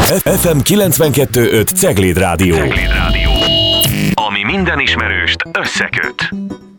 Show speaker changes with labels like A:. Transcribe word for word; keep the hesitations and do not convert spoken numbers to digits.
A: ef em kilencvenkettő öt Cegléd Rádió.
B: Cegléd Rádió. Ami minden ismerőst összeköt.